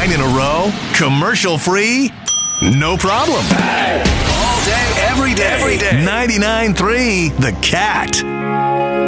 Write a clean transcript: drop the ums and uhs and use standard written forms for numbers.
9 in a row, commercial-free, no problem. All day, every day. 99.3 The Cat.